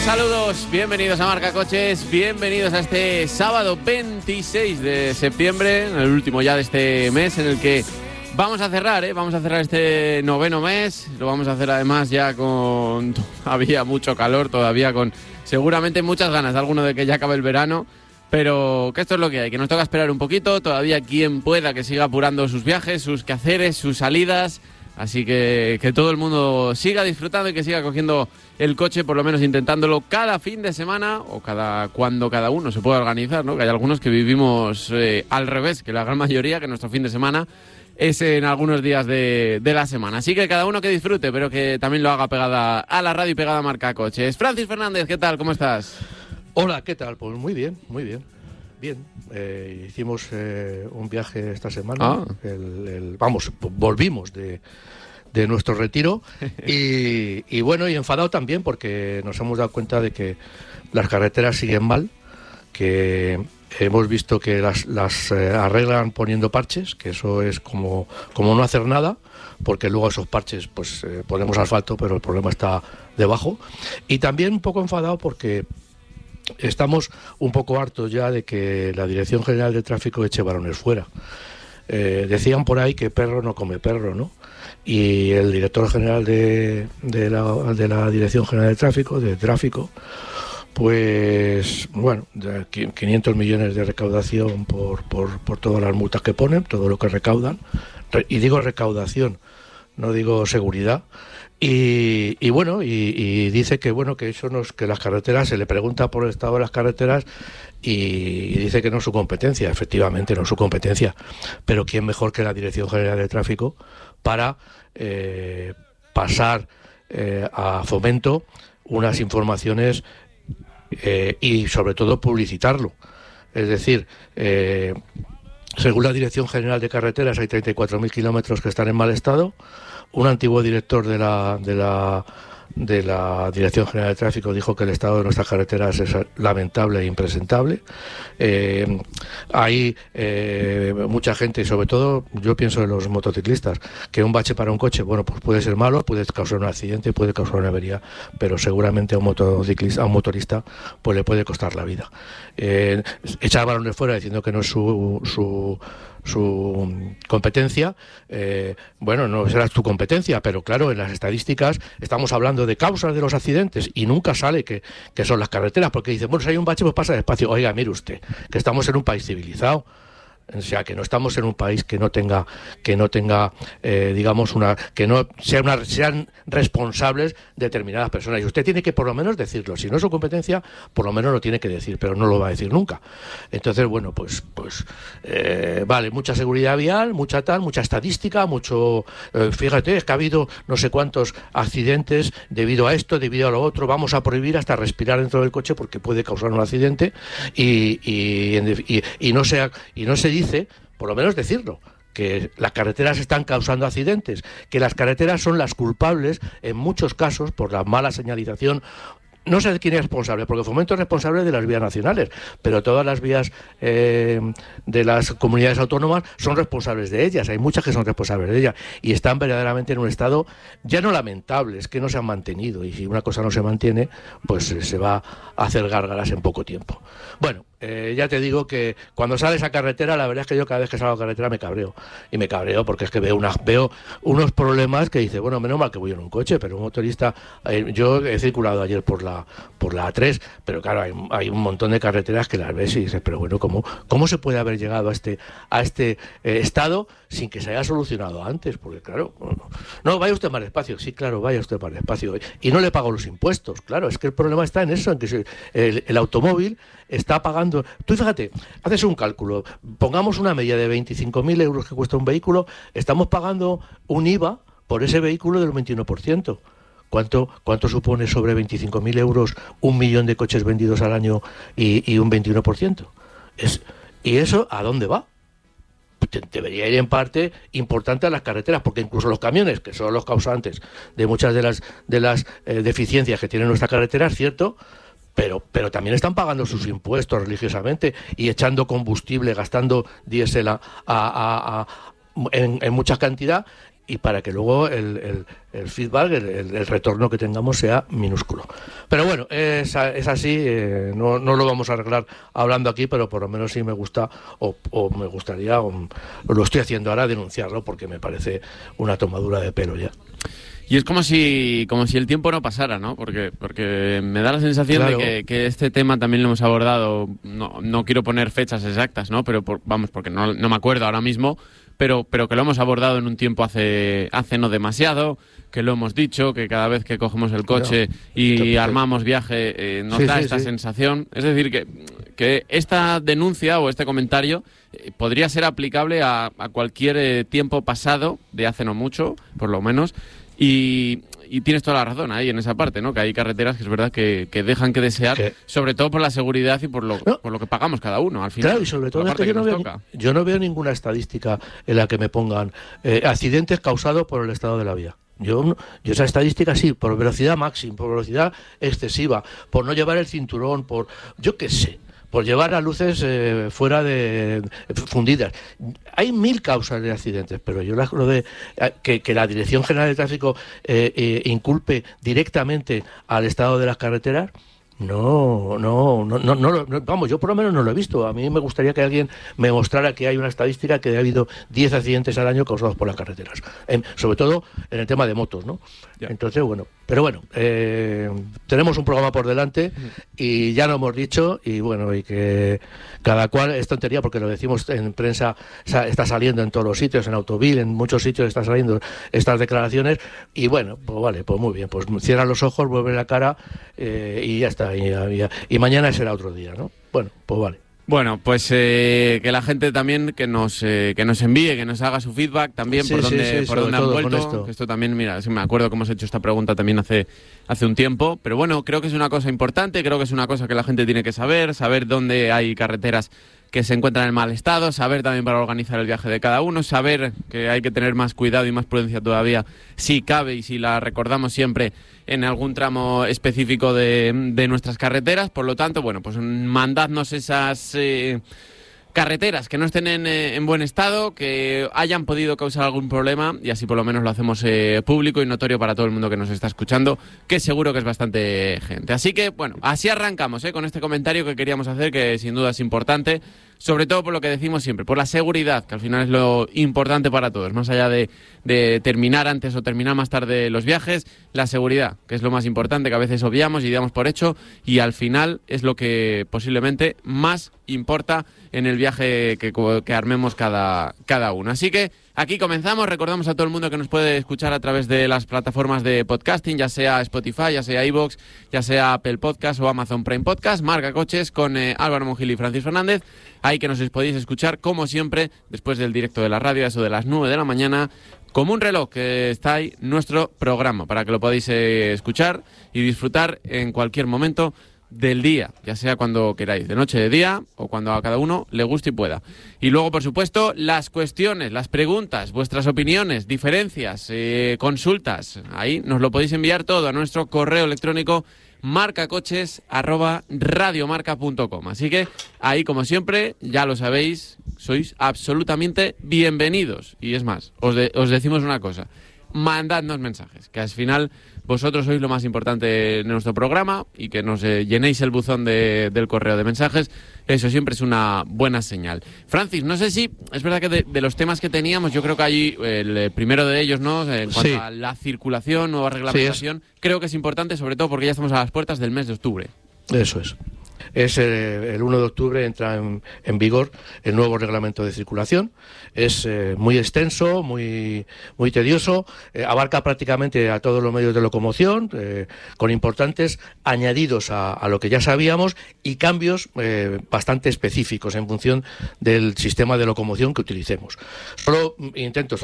Saludos, bienvenidos a Marca Coches, bienvenidos a este sábado 26 de septiembre, el último ya de este mes en el que vamos a cerrar este noveno mes. Lo vamos a hacer además ya con todavía mucho calor, todavía con seguramente muchas ganas de alguno de que ya acabe el verano, pero que esto es lo que hay, que nos toca esperar un poquito, todavía quien pueda que siga apurando sus viajes, sus quehaceres, sus salidas. Así que todo el mundo siga disfrutando y que siga cogiendo el coche, por lo menos intentándolo cada fin de semana o cuando cada uno se pueda organizar, ¿no? Que hay algunos que vivimos al revés, que la gran mayoría, que nuestro fin de semana es en algunos días de la semana. Así que cada uno que disfrute, pero que también lo haga pegada a la radio y pegada a Marca Coches. Francis Fernández, ¿qué tal? ¿Cómo estás? Hola, ¿qué tal? Pues muy bien, muy bien. Bien, hicimos un viaje esta semana, volvimos de nuestro retiro y bueno, y enfadado también porque nos hemos dado cuenta de que las carreteras siguen mal, que hemos visto que las arreglan poniendo parches, que eso es como no hacer nada, porque luego esos parches pues ponemos asfalto, pero el problema está debajo, y también un poco enfadado porque estamos un poco hartos ya de que la Dirección General de Tráfico eche balones fuera. Decían por ahí que perro no come perro, ¿no? Y el director general de la Dirección General de Tráfico, pues bueno, 500 millones de recaudación por todas las multas que ponen, todo lo que recaudan, y digo recaudación, no digo seguridad. Y bueno, y dice que bueno, que eso que las carreteras, se le pregunta por el estado de las carreteras y dice que no es su competencia. Efectivamente no es su competencia, pero quién mejor que la Dirección General de Tráfico para pasar a Fomento unas informaciones y sobre todo publicitarlo. Es decir, según la Dirección General de Carreteras hay 34.000 kilómetros que están en mal estado. Un antiguo director de la Dirección General de Tráfico dijo que el estado de nuestras carreteras es lamentable e impresentable. Hay mucha gente, y sobre todo yo pienso en los motociclistas, que un bache para un coche, bueno, pues puede ser malo, puede causar un accidente, puede causar una avería, pero seguramente a un motorista pues le puede costar la vida. Echar balones fuera diciendo que no es su competencia, bueno, no será tu competencia, pero claro, en las estadísticas estamos hablando de causas de los accidentes y nunca sale que son las carreteras, porque dicen, bueno, si hay un bache pues pasa despacio. Oiga, mire usted, que estamos en un país civilizado. O sea, que no estamos en un país que no tenga digamos, que no sean responsables determinadas personas. Y usted tiene que por lo menos decirlo. Si no es su competencia, por lo menos lo tiene que decir, pero no lo va a decir nunca. Entonces, bueno, pues vale, mucha seguridad vial, mucha estadística, fíjate, es que ha habido no sé cuántos accidentes debido a esto, debido a lo otro. Vamos a prohibir hasta respirar dentro del coche porque puede causar un accidente y no se dice, por lo menos decirlo, que las carreteras están causando accidentes, que las carreteras son las culpables en muchos casos por la mala señalización. No sé quién es responsable, porque Fomento es responsable de las vías nacionales, pero todas las vías de las comunidades autónomas son responsables de ellas. Hay muchas que son responsables de ellas y están verdaderamente en un estado ya no lamentable, es que no se han mantenido, y si una cosa no se mantiene, pues se va a hacer gárgaras en poco tiempo. Bueno, ya te digo que cuando sales a carretera, la verdad es que yo cada vez que salgo a carretera me cabreo. Y me cabreo porque es que veo unos problemas que dice, bueno, menos mal que voy en un coche, pero un motorista... yo he circulado ayer por la A3, pero claro, hay un montón de carreteras que las ves y dices, pero bueno, ¿cómo se puede haber llegado a este estado sin que se haya solucionado antes? Porque claro, no, vaya usted más despacio. Sí, claro, vaya usted más despacio. Y no le pago los impuestos. Claro, es que el problema está en eso, en que el automóvil está pagando... Tú fíjate, haces un cálculo, pongamos una media de 25.000 euros que cuesta un vehículo, estamos pagando un IVA por ese vehículo del 21%. ¿Cuánto supone sobre 25.000 euros 1 millón de coches vendidos al año y un 21%? ¿Y eso a dónde va? Debería ir en parte importante a las carreteras, porque incluso los camiones, que son los causantes de muchas de las deficiencias que tiene nuestra carretera, es cierto, pero también están pagando sus impuestos religiosamente y echando combustible, gastando diésel en mucha cantidad, y para que luego el feedback, el retorno que tengamos sea minúsculo. Pero bueno, es así, no lo vamos a arreglar hablando aquí, pero por lo menos sí me gusta o me gustaría, o lo estoy haciendo ahora, denunciarlo, porque me parece una tomadura de pelo ya. Y es como si el tiempo no pasara, ¿no? Porque me da la sensación, claro, de que este tema también lo hemos abordado, no quiero poner fechas exactas, ¿no? Pero porque no me acuerdo ahora mismo, pero que lo hemos abordado en un tiempo hace no demasiado, que lo hemos dicho, que cada vez que cogemos el coche y armamos viaje nos da esta sensación. Es decir, que esta denuncia o este comentario podría ser aplicable a cualquier tiempo pasado, de hace no mucho, por lo menos. Y tienes toda la razón ahí en esa parte, ¿no? Que hay carreteras que es verdad que dejan que desear, sobre todo por la seguridad y por lo que pagamos cada uno al final. Claro, y sobre todo es que yo no veo ninguna estadística en la que me pongan accidentes causados por el estado de la vía. Yo esa estadística sí, por velocidad máxima, por velocidad excesiva, por no llevar el cinturón, por yo qué sé, por llevar las luces fuera de fundidas. Hay 1000 causas de accidentes, pero yo lo de que la Dirección General de Tráfico inculpe directamente al estado de las carreteras, no, vamos, yo por lo menos no lo he visto. A mí me gustaría que alguien me mostrara que hay una estadística que ha habido 10 accidentes al año causados por las carreteras, sobre todo en el tema de motos, ¿no? Ya. Entonces, bueno, pero bueno, tenemos un programa por delante y ya lo hemos dicho, y bueno, y que cada cual es tontería porque lo decimos en prensa, está saliendo en todos los sitios, en Autovil, en muchos sitios están saliendo estas declaraciones, y bueno, pues vale, pues muy bien, pues cierra los ojos, vuelve la cara y ya está, y mañana será otro día, ¿no? Bueno, pues vale. Bueno, pues que la gente también que nos envíe, que nos haga su feedback también, por dónde han vuelto. Esto también, mira, me acuerdo que hemos hecho esta pregunta también hace un tiempo, pero bueno, creo que es una cosa importante, creo que es una cosa que la gente tiene que saber dónde hay carreteras que se encuentran en mal estado, saber también para organizar el viaje de cada uno, saber que hay que tener más cuidado y más prudencia todavía, si cabe y si la recordamos siempre en algún tramo específico de nuestras carreteras. Por lo tanto, bueno, pues mandadnos esas carreteras que no estén en buen estado, que hayan podido causar algún problema, y así por lo menos lo hacemos público y notorio para todo el mundo que nos está escuchando, que seguro que es bastante gente. Así que, bueno, así arrancamos con este comentario que queríamos hacer, que sin duda es importante, sobre todo por lo que decimos siempre, por la seguridad, que al final es lo importante para todos, más allá de terminar antes o terminar más tarde los viajes, la seguridad, que es lo más importante, que a veces obviamos y damos por hecho, y al final es lo que posiblemente más importa en el viaje que armemos cada uno. Así que aquí comenzamos. Recordamos a todo el mundo que nos puede escuchar a través de las plataformas de podcasting, ya sea Spotify, ya sea iVoox, ya sea Apple Podcast o Amazon Prime Podcast. Marca Coches con Álvaro Mongil y Francis Fernández. Ahí que nos podéis escuchar, como siempre, después del directo de la radio, eso de las 9 de la mañana, como un reloj, que está ahí nuestro programa, para que lo podáis escuchar y disfrutar en cualquier momento del día, ya sea cuando queráis, de noche, de día, o cuando a cada uno le guste y pueda. Y luego, por supuesto, las cuestiones, las preguntas, vuestras opiniones, diferencias, consultas, ahí nos lo podéis enviar todo a nuestro correo electrónico marcacoches@radiomarca.com. Así que ahí, como siempre, ya lo sabéis, sois absolutamente bienvenidos. Y es más, os decimos una cosa: mandadnos mensajes, que al final vosotros sois lo más importante de nuestro programa, y que nos llenéis el buzón del correo de mensajes, eso siempre es una buena señal. Francis, no sé si es verdad que de los temas que teníamos, yo creo que hay el primero de ellos, ¿no? En cuanto a la circulación, nueva reglamentación, creo que es importante, sobre todo porque ya estamos a las puertas del mes de octubre. Eso es. El 1 de octubre entra en vigor el nuevo reglamento de circulación. Es muy extenso, muy tedioso, abarca prácticamente a todos los medios de locomoción, con importantes añadidos a lo que ya sabíamos, y cambios bastante específicos en función del sistema de locomoción que utilicemos.